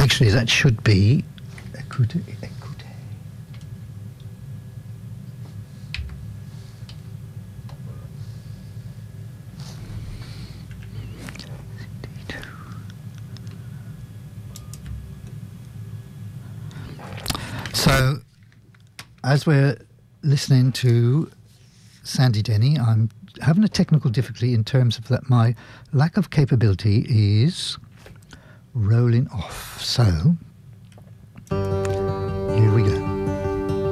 Actually, that should be écoutez. So, as we're listening to Sandy Denny, I'm having a technical difficulty in terms of that my lack of capability is rolling off. So,